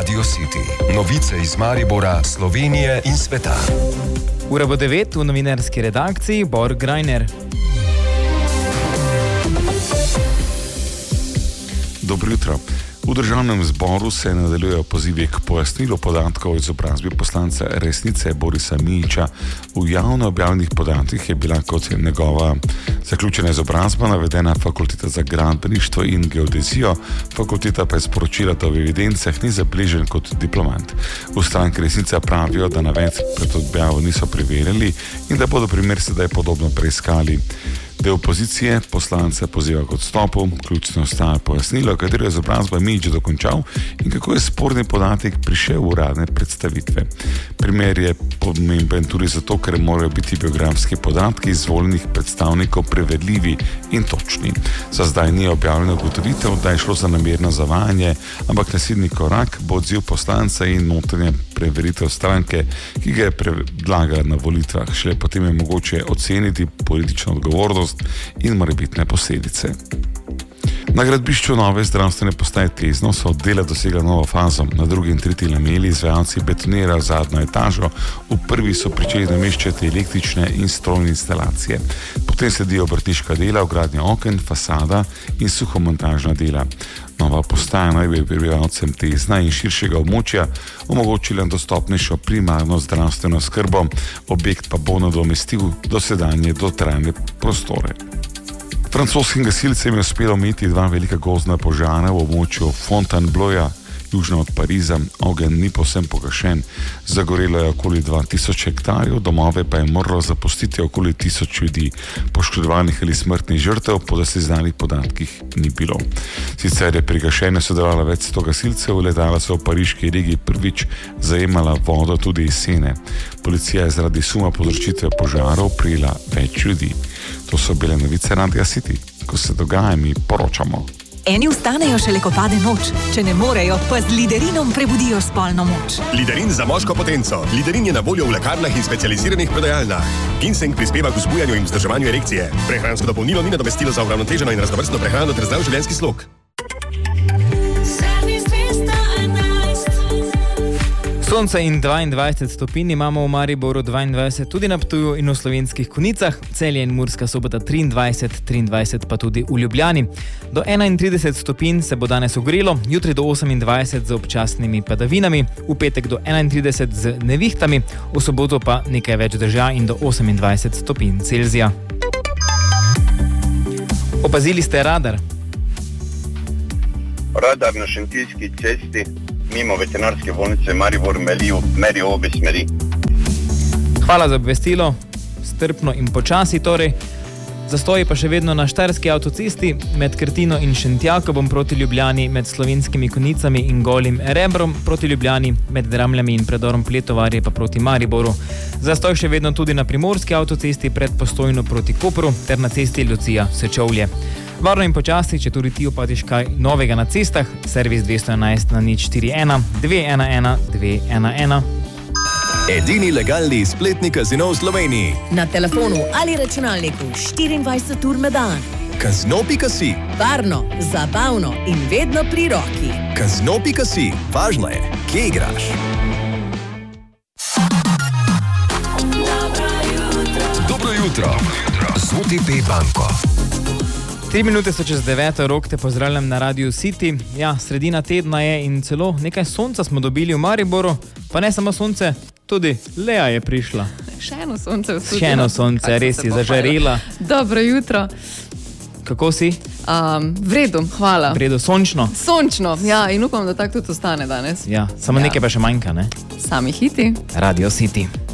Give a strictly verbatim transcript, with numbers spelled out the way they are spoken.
Radio City. Novice iz Maribora, Slovenije in sveta. Ura bo devet, v novinarski redakciji Bor Grajner. Dobro jutro. V državnem zboru se nadaljujejo pozivi k pojasnilu podatkov o izobrazbi poslanca Resnice Borisa Mijića. V javno objavljenih podatkih je bila kot njegova zaključena izobrazba navedena Fakulteta za gradbeništvo in geodezijo, fakulteta pa je sporočila, da v evidencah ni zabeležen kot diplomant. V stranki Resnica pravijo, da navedb pred objavo niso preverjali in da bodo primer sedaj podobno preiskali. Del opozicije poslance poziva k odstopu, ključno ostaja pojasnilo, katero je izobrazba Mijić dokončal in kako je sporni podatek prišel v uradne predstavitve. Primer je pomemben tudi zato, ker morajo biti biografski podatki izvoljenih predstavnikov preverljivi in točni. Za zdaj ni objavljeno ugotovitev, da je šlo za namerno zavajanje, ampak naslednji korak bo odziv poslanca in notranja preveritev stranke, ki ga je predlagala na volitvah. Šele potem je mogoče oceniti politično odgovornost in morebitne posledice. Na gradbišču nove zdravstvene postaje Tezno so od dela dosegla novo fazo. Na drugi in tretji lameli izvajalci betonirajo zadnjo etažo, v prvi so pričeli nameščati električne in strojne instalacije. Potem sledijo obrtniška dela, vgradnja oken, fasada in suhomontažna dela. Nova postaja naj bi prebivalcem Tezna in širšega območja omogočila dostopnejšo primarno zdravstveno skrbo, objekt pa bo nadomestil dosedanje dotrajne prostore. Francoskim gasilcem je uspelo omejiti dva velika gozdna požara v območju Fontainebleau, južno od Pariza. Ogenj ni povsem pogašen. Zagorelo je okoli dva tisoč hektarjev, domove pa je moralo zapustiti okoli tisoč ljudi. Poškodovanih ali smrtnih žrtev po dosedanjih podatkih ni bilo. Sicer je pri gašenju sodelovalo več sto gasilcev, letala so v pariški regiji prvič zajemala vodo tudi iz Sene. Policija je zaradi suma povzročitve požarov prijela več ljudi. To so bile novice Radia City. Ko se dogaja, mi poročamo. Eni vstanejo šele, ko pade noč. Če ne morejo, pa z Liderinom prebudijo spolno moč. Liderin za moško potenco. Liderin je na voljo v lekarnah in specializiranih prodajalnah. Ginseng prispeva k vzbujanju in vzdrževanju erekcije. Prehransko dopolnilo ni nadomestilo za uravnoteženo in raznovrstno prehrano ter zdrav življenjski slog. Sonce in dvaindvajset stopinj imamo v Mariboru, dvaindvajset tudi na Ptuju in v Slovenskih Konjicah, Celje in Murska Sobota triindvajset, triindvajset pa tudi v Ljubljani. Do enaintrideset stopinj se bo danes ogrelo, jutri do osemindvajset z občasnimi padavinami, v petek do enaintrideset z nevihtami, v soboto pa nekaj več dežja in do osemindvajset stopinj Celzija. Opazili ste radar? Radar na Šentiljski cesti mimo veterinarske bolnice Maribor meri obe smeri. Hvala za obvestilo, strpno in počasi torej. Zastoji pa še vedno na Štajerski avtocesti med Krtino in Šentjakobom proti Ljubljani, med Slovenskimi Konjicami in Golim Rebrom proti Ljubljani, med Dramljami in predorom Pletovarje pa proti Mariboru. Zastoj še vedno tudi na Primorski avtocesti pred Postojno proti Kopru ter na cesti Lucija-Sečovlje. Varno in počasi, če tudi ti opatiš kaj novega na cestah, servis dvesto enajst na nič štiri ena, dve ena ena, dve ena ena. Edini legalni spletni kazino v Sloveniji. Na telefonu ali računalniku štiriindvajset ur na dan. Kazino pika si. Varno, zabavno in vedno pri roki. Kazino pika si. Važno je, kje igraš. Dobro jutro z O T P banko. Tri minute so čez deveto, Rok te pozdravljam na Radio City. Ja, sredina tedna je in celo nekaj sonca smo dobili v Mariboru, pa ne samo sonce, tudi Lea je prišla. Še eno sonce v studiu. Še eno sonce, res je zažarela. Dobro jutro. Kako si? Um, v redu, hvala. V redu, sončno. Sončno, ja, in upam, da tako tudi ostane danes. Ja, samo ja. Nekaj pa še manjka, ne? Sami hiti. Radio City.